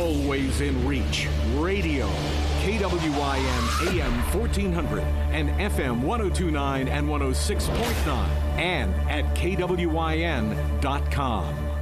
Always in reach. Radio. KWYN AM 1400 and FM 1029 and 106.9 and at KWYN.com.